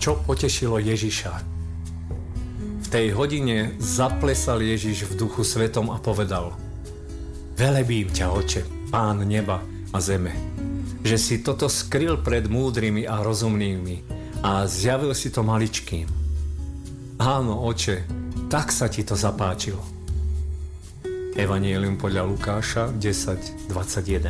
čo potešilo Ježiša. V tej hodine zaplesal Ježiš v Duchu Svetom a povedal: Velebím ťa, Oče, Pán neba a zeme, že si toto skryl pred múdrymi a rozumnými a zjavil si to maličkým. Áno, Oče, tak sa ti to zapáčilo. Evanjelium podľa Lukáša 10:21.